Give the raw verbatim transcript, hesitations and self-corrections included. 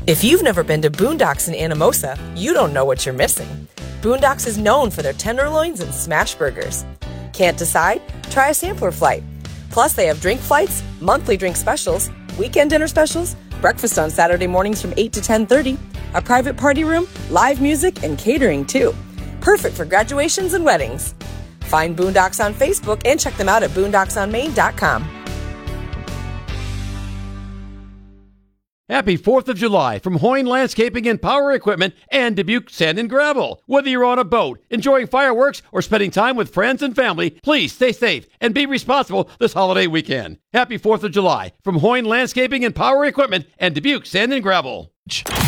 If you've never been to Boondocks in Anamosa, you don't know what you're missing. Boondocks is known for their tenderloins and smash burgers. Can't decide? Try a sampler flight. Plus, they have drink flights, monthly drink specials, weekend dinner specials, breakfast on Saturday mornings from eight to ten thirty, a private party room, live music, and catering too. Perfect for graduations and weddings. Find Boondocks on Facebook and check them out at boondocks on main dot com. Happy fourth of July from Hoyne Landscaping and Power Equipment and Dubuque Sand and Gravel. Whether you're on a boat, enjoying fireworks, or spending time with friends and family, please stay safe and be responsible this holiday weekend. Happy fourth of July from Hoyne Landscaping and Power Equipment and Dubuque Sand and Gravel.